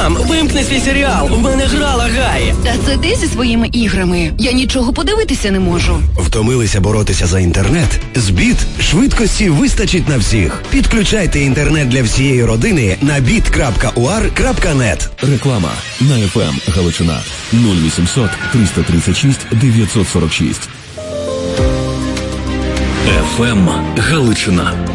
Мам, вимкни свій серіал, в мене гра лагає. Та це ти зі своїми іграми. Я нічого подивитися не можу. Втомилися боротися за інтернет? Збіт швидкості вистачить на всіх. Підключайте інтернет для всієї родини на bit.ur.net. Реклама на FM Галичина 0800 336 946. FM Галичина.